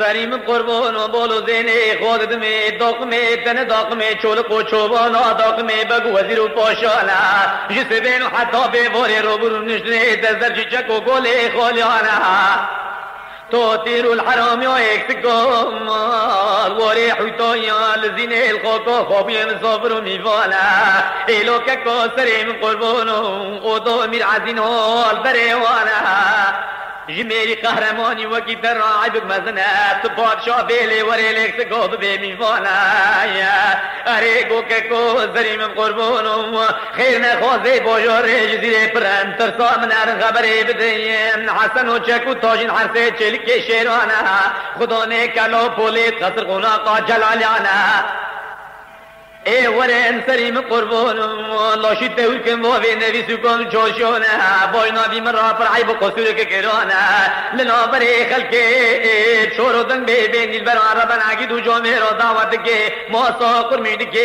سریم قربان و بولو زینه خود دمی داغمه تن داغمه چول قوچوبانا داغمه بگو وزیر و پاشانا جسه بینو حتی به واره رو برون نشنه دزر چچک و گوله خالیانا تو تیرو الحرام یا ایک سکام واره حیطایا لزینه الخاکا خوابی مصافر و میوانا ایلو که سریم قربان و دو میر عزین حال بریوانا جميري قهرماني وكي تراعي بمزنات بادشاه بيلي وريلك سقوط بميفانا يا اريكو كيكو زريم بقربون خيرنا خوزي بوجوري جزيري بران ترسا من ارن خبري بدين حسن وشكو تاجين حرسي چلكي شيرانا خدوني كالو بوليت خسر قناقا جلاليانا اے ورن سریم قربان لاشی تهوی کن و به نوی سکان جوشونه باینا بی مرا پر عیب و قصور که کرانه لنا بری خلقه چور و دنگ بی بین دل بران ربن عقید و جامعه را دعوت که ما ساقر میده که